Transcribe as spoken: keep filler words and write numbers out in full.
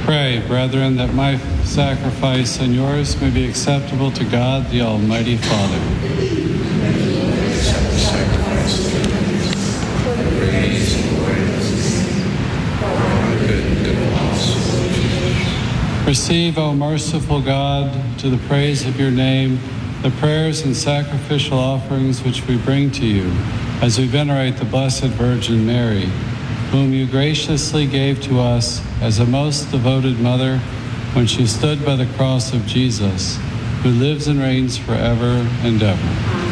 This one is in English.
Pray, brethren, that my sacrifice and yours may be acceptable to God, the Almighty Father. Accept the sacrifice of your praise and glory for our good and good of us. Receive, O merciful God, to the praise of your name, the prayers and sacrificial offerings which we bring to you as we venerate the Blessed Virgin Mary, whom you graciously gave to us as a most devoted mother when she stood by the cross of Jesus, who lives and reigns forever and ever.